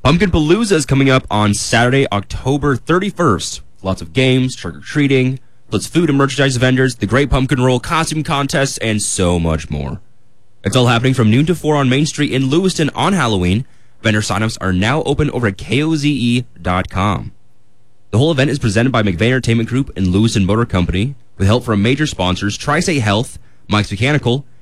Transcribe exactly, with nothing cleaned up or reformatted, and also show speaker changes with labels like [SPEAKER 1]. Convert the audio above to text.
[SPEAKER 1] Pumpkin Palooza is coming up on Saturday, October thirty-first. Lots of games, trick-or-treating, plus food and merchandise vendors, the Great Pumpkin Roll, costume contests, and so much more. It's all happening from noon to four on Main Street in Lewiston on Halloween. Vendor signups are now open over at K O Z E dot com. The whole event is presented by McVeigh Entertainment Group and Lewiston Motor Company, with help from major sponsors Tri-State Health, Mike's Mechanical,